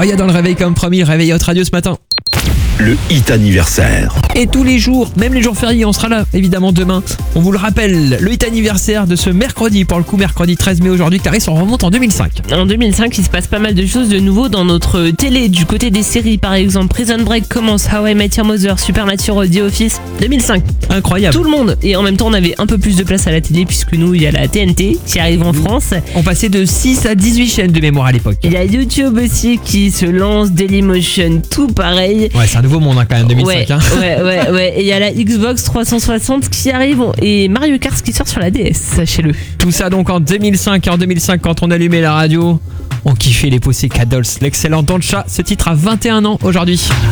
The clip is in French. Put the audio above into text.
Gloria dans le réveil comme promis, réveil Hot Radio ce matin. Le hit anniversaire. Et tous les jours, même les jours fériés, on sera là évidemment demain. On vous le rappelle, le hit anniversaire de ce mercredi, pour le coup mercredi 13 mai aujourd'hui, Clarisse, on remonte en 2005. En 2005, il se passe pas mal de choses de nouveau dans notre télé. Du côté des séries par exemple, Prison Break commence, How I Met Your Mother, Supernatural, The Office, 2005. Incroyable. Tout le monde. Et en même temps, on avait un peu plus de place à la télé puisque nous, il y a la TNT qui arrive en France. On passait de 6 à 18 chaînes de mémoire à l'époque. Il y a YouTube aussi qui se lance, Dailymotion, tout pareil. Ouais, c'est un nouveau monde quand même 2005. Ouais. Et il y a la Xbox 360 qui arrive et Mario Kart qui sort sur la DS, sachez-le. Tout ça donc en 2005. Et en 2005, quand on allumait la radio, on kiffait les Pussycat Dolls. L'excellent Don't Cha, ce titre a 21 ans aujourd'hui.